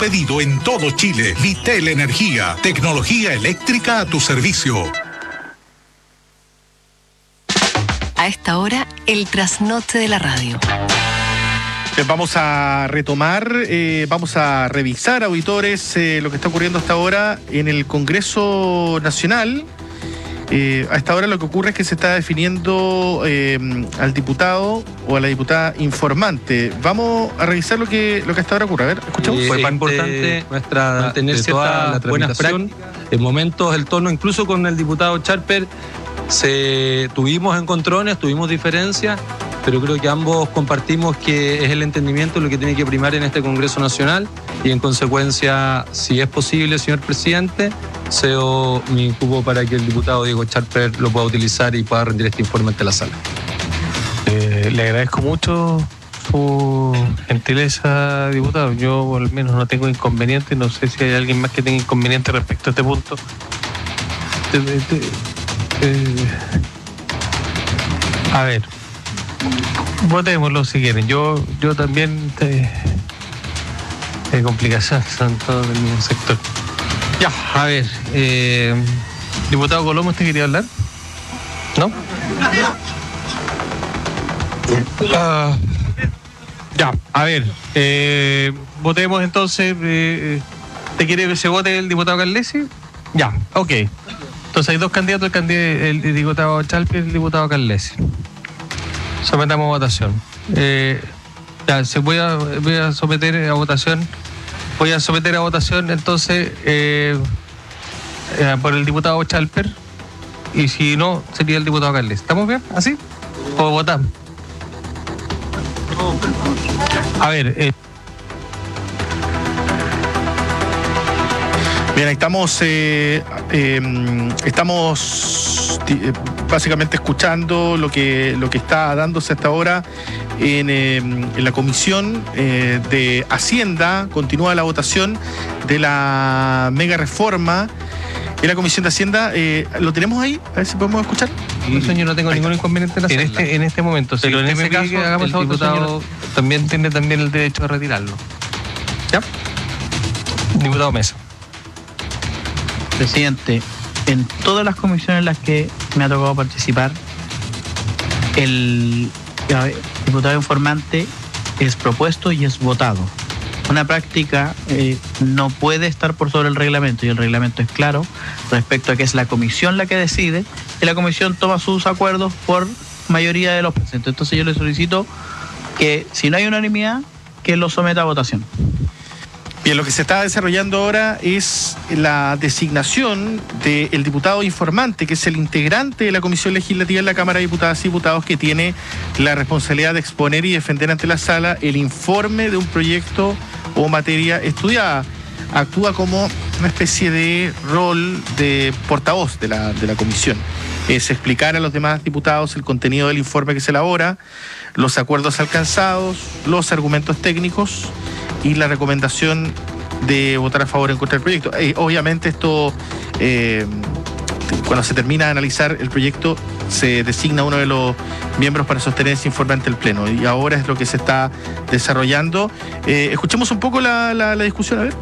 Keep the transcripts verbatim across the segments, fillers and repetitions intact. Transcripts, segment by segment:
pedido en todo Chile. Vitel Energía, tecnología eléctrica a tu servicio. A esta hora, el trasnoche de la radio. Vamos a retomar, eh, vamos a revisar, auditores, eh, lo que está ocurriendo hasta ahora en el Congreso Nacional. Eh, a esta hora lo que ocurre es que se está definiendo eh, al diputado o a la diputada informante. Vamos a revisar lo que, lo que hasta ahora ocurre. A ver, escuchamos. Eh, Fue Es importante nuestra mantener toda ciertas buenas prácticas. En momentos el tono, incluso con el diputado Charper, se, tuvimos encontrones, tuvimos diferencias, pero creo que ambos compartimos que es el entendimiento lo que tiene que primar en este Congreso Nacional y en consecuencia, si es posible, señor presidente, cedo mi cupo para que el diputado Diego Charper lo pueda utilizar y pueda rendir este informe ante la sala. Eh, le agradezco mucho su gentileza, diputado. Yo al menos no tengo inconveniente, no sé si hay alguien más que tenga inconveniente respecto a este punto. Te, te, eh, a ver, votémoslo si quieren. Yo, yo también te, hay complicaciones, son todos del mismo sector. Ya, a ver, eh, diputado Colombo, ¿usted quería hablar? ¿No? Uh, ya, a ver, eh, votemos entonces. Eh, ¿Te quiere que se vote el diputado Carlesi? Ya, ok. Entonces hay dos candidatos, el, candidato, el diputado Chalper y el diputado Carlesi. Sometamos a votación. Eh, ya, se voy a, voy a someter a votación. Voy a someter a votación entonces eh, eh, por el diputado Chalper y si no, sería el diputado Carles. ¿Estamos bien? ¿Así? ¿O votamos? A ver. Eh. Bien, ahí estamos, eh, eh, estamos eh, básicamente escuchando lo que, lo que está dándose hasta ahora en, eh, en la Comisión eh, de Hacienda. Continúa la votación de la mega reforma en la Comisión de Hacienda. Eh, ¿Lo tenemos ahí? A ver si podemos escuchar. Sí, señor, no tengo ahí ningún está. inconveniente en hacerla. En este, en este momento, pero si en ese caso, que hagamos el diputado también tiene también el derecho a retirarlo. ¿Ya? Diputado Mesa. Presidente, en todas las comisiones en las que me ha tocado participar, el diputado informante es propuesto y es votado. Una práctica eh, no puede estar por sobre el reglamento y el reglamento es claro respecto a que es la comisión la que decide y la comisión toma sus acuerdos por mayoría de los presentes. Entonces yo le solicito que si no hay unanimidad, que lo someta a votación. Bien, lo que se está desarrollando ahora es la designación del diputado informante, que es el integrante de la Comisión Legislativa en la Cámara de Diputadas y Diputados, que tiene la responsabilidad de exponer y defender ante la sala el informe de un proyecto o materia estudiada. Actúa como una especie de rol de portavoz de la, de la comisión. Es explicar a los demás diputados el contenido del informe que se elabora, los acuerdos alcanzados, los argumentos técnicos y la recomendación de votar a favor o en contra del proyecto. Eh, obviamente esto, eh, cuando se termina de analizar el proyecto, se designa uno de los miembros para sostener ese informe ante el Pleno. Y ahora es lo que se está desarrollando. Eh, escuchemos un poco la, la, la discusión, a ver.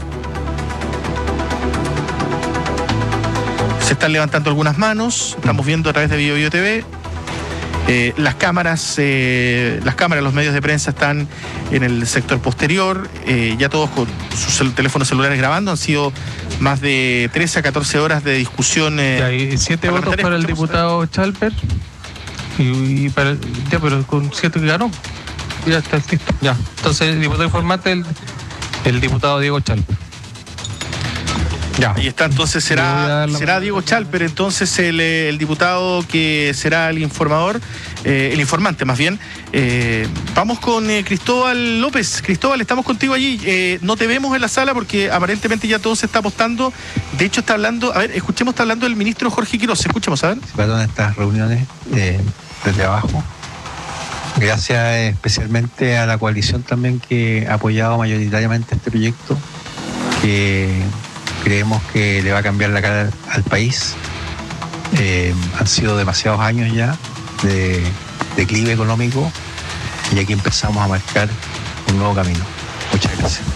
Se están levantando algunas manos, estamos viendo a través de Bio Bio T V. Eh, las cámaras, eh, las cámaras, los medios de prensa están en el sector posterior, eh, ya todos con sus cel- teléfonos celulares grabando. Han sido más de trece a catorce horas de discusión. Eh, ya, y siete votos para el diputado Chalper y, y para el, ya, pero con siete que ganó. Ya está listo. Ya. Entonces el diputado informante el, el diputado Diego Chalper. Ya. Ahí está, entonces será, será Diego Chalper, entonces el, el diputado que será el informador, eh, el informante más bien. Eh, vamos con eh, Cristóbal López. Cristóbal, estamos contigo allí. Eh, no te vemos en la sala porque aparentemente ya todo se está apostando. De hecho está hablando, a ver, escuchemos, está hablando el ministro Jorge Quiroz. Escuchemos, a ver. Perdón, estas reuniones eh, desde abajo. Gracias especialmente a la coalición también que ha apoyado mayoritariamente este proyecto, que creemos que le va a cambiar la cara al país. Eh, han sido demasiados años ya de declive económico y aquí empezamos a marcar un nuevo camino. Muchas gracias.